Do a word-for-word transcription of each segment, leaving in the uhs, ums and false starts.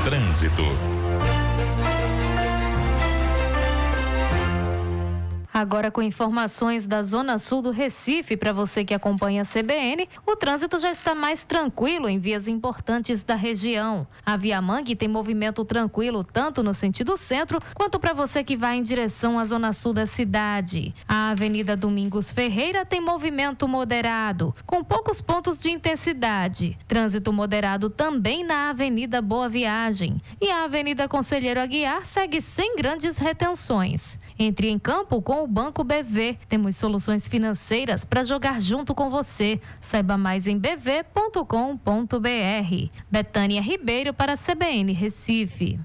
Trânsito. Agora com informações da Zona Sul do Recife, para você que acompanha a C B N, o trânsito já está mais tranquilo em vias importantes da região. A Via Mangue tem movimento tranquilo tanto no sentido centro, quanto para você que vai em direção à Zona Sul da cidade. A Avenida Domingos Ferreira tem movimento moderado, com poucos pontos de intensidade. Trânsito moderado também na Avenida Boa Viagem. E a Avenida Conselheiro Aguiar segue sem grandes retenções. Entre em campo com o Banco B V. Temos soluções financeiras para jogar junto com você. Saiba mais em b v ponto com ponto b r. Betânia Ribeiro para a C B N Recife.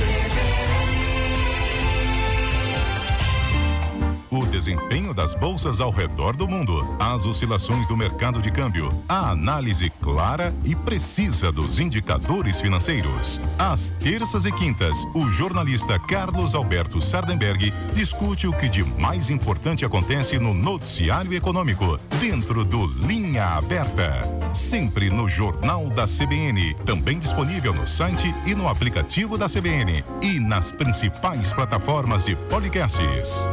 O desempenho das bolsas ao redor do mundo, as oscilações do mercado de câmbio, a análise clara e precisa dos indicadores financeiros. Às terças e quintas, o jornalista Carlos Alberto Sardenberg discute o que de mais importante acontece no noticiário econômico, dentro do Linha Aberta. Sempre no Jornal da C B N, também disponível no site e no aplicativo da C B N e nas principais plataformas de podcasts.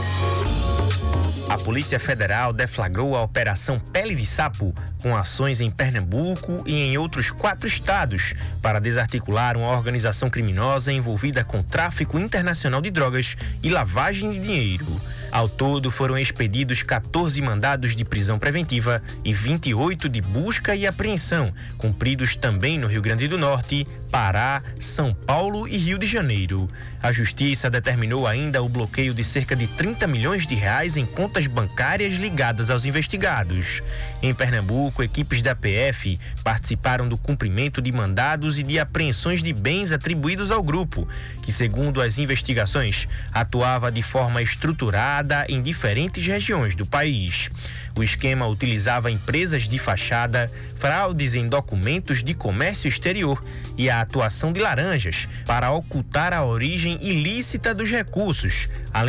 A Polícia Federal deflagrou a Operação Pele de Sapo, com ações em Pernambuco e em outros quatro estados, para desarticular uma organização criminosa envolvida com tráfico internacional de drogas e lavagem de dinheiro. Ao todo, foram expedidos quatorze mandados de prisão preventiva e vinte e oito de busca e apreensão, cumpridos também no Rio Grande do Norte, Pará, São Paulo e Rio de Janeiro. A Justiça determinou ainda o bloqueio de cerca de trinta milhões de reais em contas bancárias ligadas aos investigados. Em Pernambuco, equipes da P F participaram do cumprimento de mandados e de apreensões de bens atribuídos ao grupo, que, segundo as investigações, atuava de forma estruturada em diferentes regiões do país. O esquema utilizava empresas de fachada, fraudes em documentos de comércio exterior e a atuação de laranjas para ocultar a origem ilícita dos recursos, além